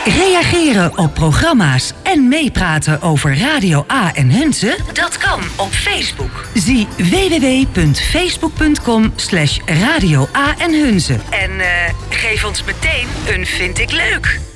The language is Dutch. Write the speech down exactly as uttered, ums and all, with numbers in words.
Reageren op programma's en meepraten over Radio A en Hunze? Dat kan op Facebook. Zie w w w punt facebook punt com slash radio A en Hunze. En uh, geef ons meteen een vind ik leuk.